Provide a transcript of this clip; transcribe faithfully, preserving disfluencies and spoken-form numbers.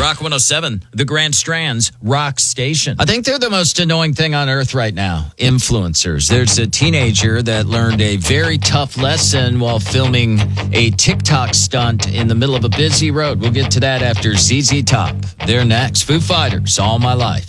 Rock one oh seven, the Grand Strand's rock station. I think they're the most annoying thing on earth right now. Influencers. There's a teenager that learned a very tough lesson while filming a TikTok stunt in the middle of a busy road. We'll get to that after Z Z Top. They're next. Foo Fighters, All My Life.